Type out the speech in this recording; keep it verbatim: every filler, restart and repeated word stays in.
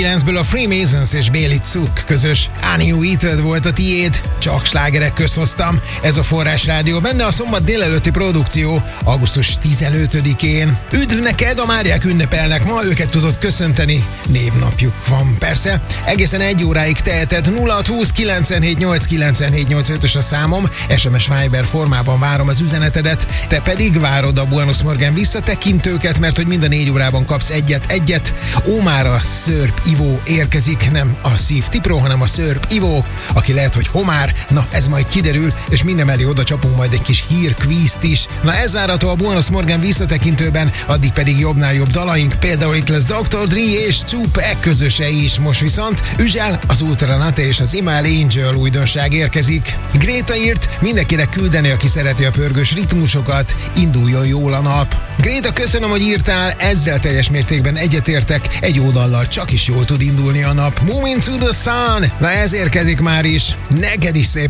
kilencből a Freemasons és Bailey Cuk közös Uneated volt a tiéd, csak slágerek közt hoztam. Ez a Forrás Rádió, benne a szombat délelőtti produkció augusztus tizenötödikén. Üdv neked, a Máriák ünnepelnek ma, őket tudod köszönteni, névnapjuk van persze. Egészen egy óráig teheted, nulla hat húsz kilencvenhét nyolc kilencvenhét nyolcvanötös a számom, es em es Viber formában várom az üzenetedet, te pedig várod a Buenos Morgan visszatekintőket, mert hogy mind a négy órában kapsz egyet-egyet. Ómára Szörp Ivó érkezik, nem a Szív Tipró, hanem a Szörp Ivó, aki lehet, hogy homár, na ez majd kiderül, és minden mellé oda csapunk majd egy kis hírkvízt is. Na ez várható a Buenos Morgan visszatekintőben, addig pedig jobbnál jobb dalaink, például itt lesz doktor Dre és Tupac közöse is. Most viszont Üzsel, az Ultranate és az Imal Angel újdonság érkezik. Gréta írt, mindenkinek küldeni, aki szereti a pörgős ritmusokat, induljon jól a nap. Gréta, köszönöm, hogy írtál, ezzel teljes mértékben egyetértek, egy jó dallal csak is jól tud indulni a nap. Moving to the sun, na ez érkezik már is, neked is szép